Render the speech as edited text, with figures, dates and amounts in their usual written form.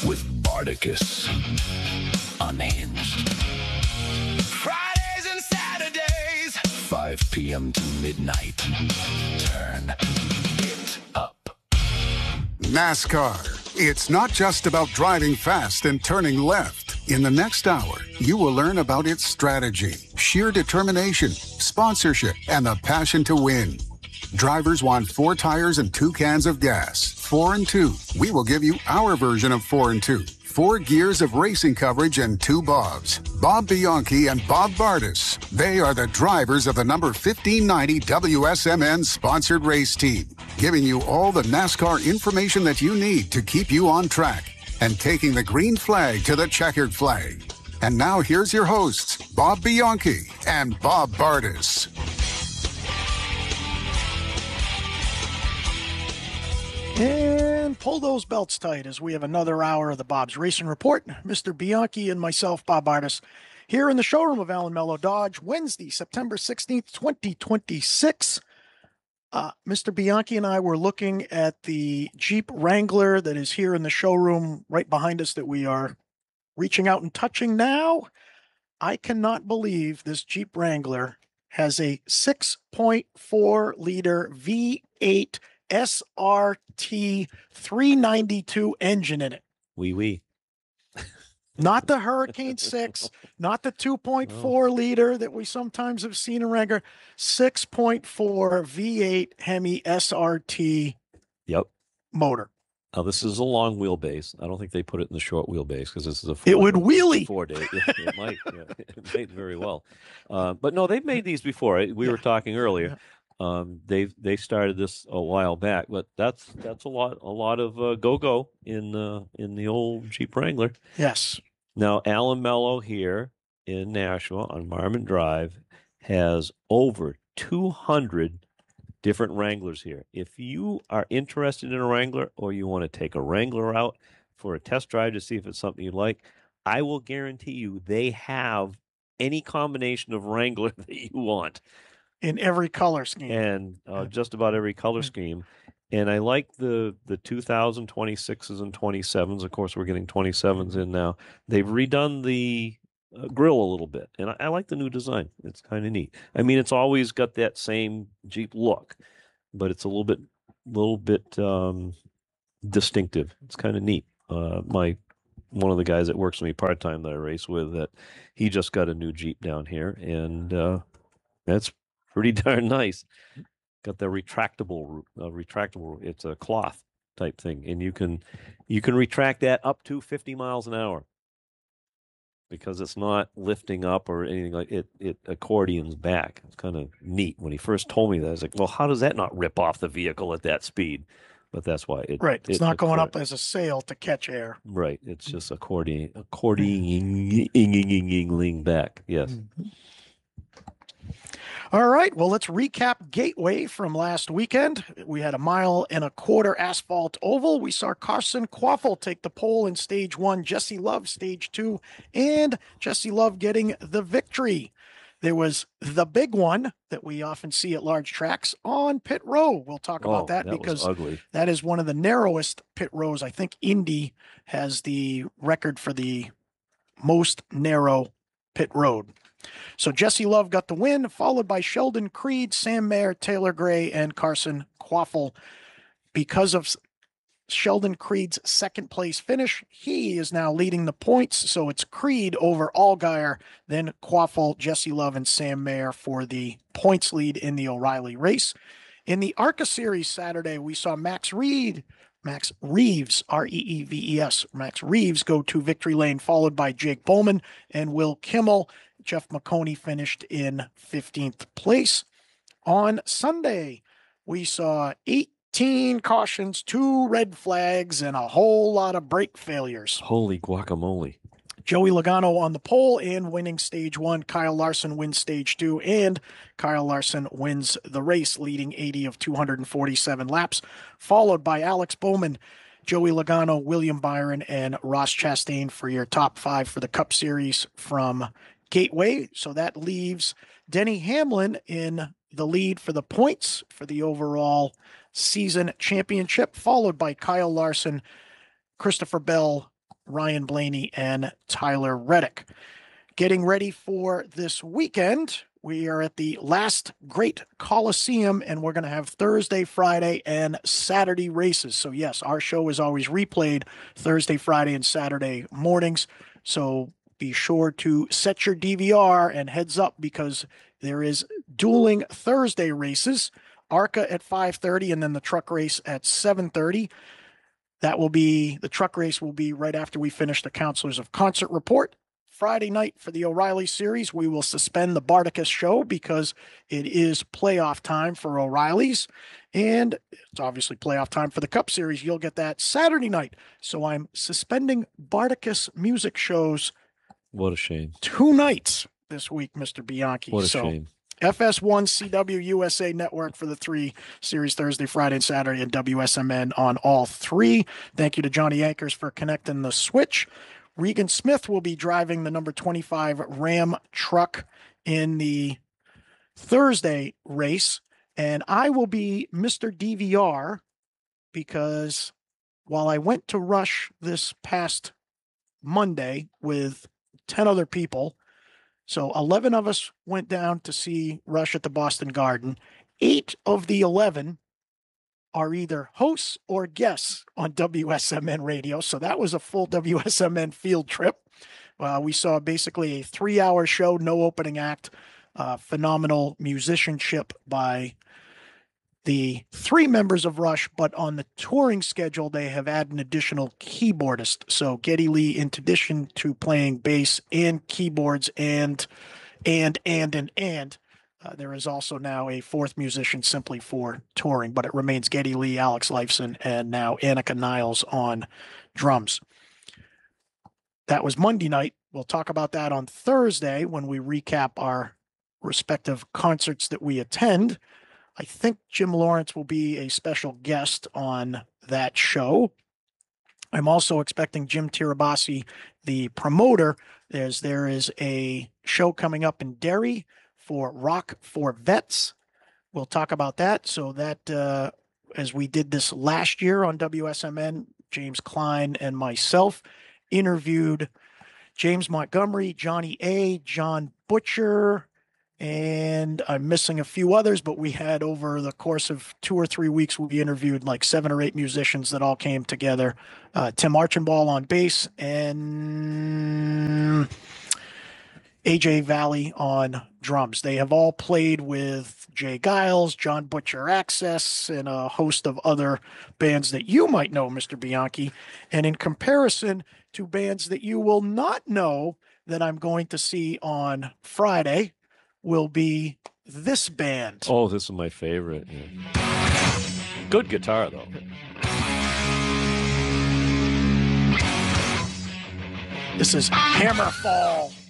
with Bardicus. Unhinged. Fridays and Saturdays, 5 p.m. to midnight. Turn it up. NASCAR. It's not just about driving fast and turning left. In the next hour, you will learn about its strategy, sheer determination, sponsorship, and the passion to win. Drivers want 4 tires and 2 cans of gas. 4 and 2. We will give you our version of 4 and 2. 4 gears of racing coverage and 2 Bobs. Bob Bianchi and Bob Bardis. They are the drivers of the number 1590 WSMN sponsored race team, giving you all the NASCAR information that you need to keep you on track and taking the green flag to the checkered flag. And now here's your hosts, Bob Bianchi and Bob Bardis. And pull those belts tight as we have another hour of the Bob's Racing Report. Mr. Bianchi and myself, Bob Bardis, here in the showroom of Allen Mello Dodge, Wednesday, September 16th, 2026. Mr. Bianchi and I were looking at the Jeep Wrangler that is here in the showroom right behind us that we are reaching out and touching now. I cannot believe this Jeep Wrangler has a 6.4 liter V8 SRT 392 engine in it. Wee. Not the Hurricane 6, not the 2.4 liter that we sometimes have seen in Wrangler. 6.4 V8 Hemi SRT motor. Now, this is a long wheelbase. I don't think they put it in the short wheelbase because this is a it would wheelie. 4-day. It might. Yeah, it might very well. But no, they've made these before. We were talking earlier. They started this a while back, but that's a lot of go in the old Jeep Wrangler. Yes. Now Allen Mello here in Nashua on Marmon Drive has over 200 different Wranglers here. If you are interested in a Wrangler or you want to take a Wrangler out for a test drive to see if it's something you like, I will guarantee you they have any combination of Wrangler that you want. In every color scheme. And just about every color scheme. And I like the 2026s and 27s. Of course, we're getting 27s in now. They've redone the grill a little bit. And I like the new design. It's kind of neat. I mean, it's always got that same Jeep look, but it's a little bit distinctive. It's kind of neat. One of the guys that works with me part-time that I race with, that he just got a new Jeep down here. And that's pretty darn nice. Got the retractable. It's a cloth type thing, and you can retract that up to 50 miles an hour because it's not lifting up or anything like it. It accordions back. It's kind of neat. When he first told me that, I was like, "Well, how does that not rip off the vehicle at that speed?" But that's why it's not going up as a sail to catch air. Right. It's just accordioning back. Yes. Mm-hmm. All right, well, let's recap Gateway from last weekend. We had a 1.25 mile asphalt oval. We saw Carson Quaffle take the pole in Stage 1, Jesse Love Stage 2, and Jesse Love getting the victory. There was the big one that we often see at large tracks on pit row. We'll talk about that because that is one of the narrowest pit rows. I think Indy has the record for the most narrow pit road. So Jesse Love got the win, followed by Sheldon Creed, Sam Mayer, Taylor Gray, and Carson Quaffle. Because of Sheldon Creed's second place finish, he is now leading the points. So it's Creed over Allgaier, then Quaffle, Jesse Love, and Sam Mayer for the points lead in the O'Reilly race. In the ARCA Series Saturday, we saw Max Reeves, R-E-E-V-E-S, Max Reeves go to victory lane, followed by Jake Bowman and Will Kimmel. Jeff McConey finished in 15th place. On Sunday, we saw 18 cautions, 2 red flags, and a whole lot of brake failures. Holy guacamole. Joey Logano on the pole and winning Stage 1. Kyle Larson wins Stage 2, and Kyle Larson wins the race, leading 80 of 247 laps, followed by Alex Bowman, Joey Logano, William Byron, and Ross Chastain for your top 5 for the Cup Series from Gateway. So that leaves Denny Hamlin in the lead for the points for the overall season championship, followed by Kyle Larson, Christopher Bell, Ryan Blaney and Tyler Reddick. Getting ready for this weekend, we are at the Last Great Coliseum, and we're going to have Thursday, Friday, and Saturday races. So, yes, our show is always replayed Thursday, Friday, and Saturday mornings. So be sure to set your DVR and heads up because there is dueling Thursday races, ARCA at 5:30, and then the truck race at 7:30. The truck race will be right after we finish the Counselors of Concert report. Friday night for the O'Reilly series, we will suspend the Bardicus show because it is playoff time for O'Reilly's, and it's obviously playoff time for the Cup series. You'll get that Saturday night. So I'm suspending Bardicus music shows. What a shame. 2 nights this week, Mr. Bianchi. What a shame. FS1 CW USA Network for the 3 series Thursday, Friday, and Saturday, and WSMN on all 3. Thank you to Johnny Anchors for connecting the switch. Regan Smith will be driving the number 25 Ram truck in the Thursday race, and I will be Mr. DVR because while I went to Rush this past Monday with 10 other people, so 11 of us went down to see Rush at the Boston Garden. 8 of the 11 are either hosts or guests on WSMN radio. So that was a full WSMN field trip. We saw basically a 3-hour show, no opening act, phenomenal musicianship by the 3 members of Rush, but on the touring schedule, they have added an additional keyboardist. So Geddy Lee, in addition to playing bass and keyboards and there is also now a 4th musician simply for touring, but it remains Geddy Lee, Alex Lifeson, and now Annika Niles on drums. That was Monday night. We'll talk about that on Thursday when we recap our respective concerts that we attend. I think Jim Lawrence will be a special guest on that show. I'm also expecting Jim Tirabassi, the promoter. There is a show coming up in Derry for Rock for Vets. We'll talk about that. So that, as we did this last year on WSMN, James Klein and myself interviewed James Montgomery, Johnny A., John Butcher, and I'm missing a few others, but we had over the course of 2 or 3 weeks, we interviewed like 7 or 8 musicians that all came together. Tim Archambault on bass and AJ Valley on drums. They have all played with Jay Giles, John Butcher Access, and a host of other bands that you might know, Mr. Bianchi. And in comparison to bands that you will not know that I'm going to see on Friday will be this band. Oh, this is my favorite. Yeah. Good guitar, though. This is Hammerfall.